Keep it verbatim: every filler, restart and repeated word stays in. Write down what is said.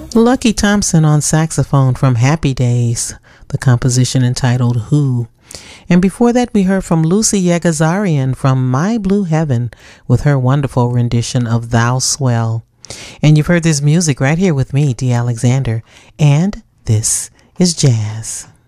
Lucky Thompson on saxophone from Happy Days, the composition entitled Who. And before that, we heard from Lucy Yegazarian from My Blue Heaven with her wonderful rendition of Thou Swell. And you've heard this music right here with me, Dee Alexander, and this is jazz.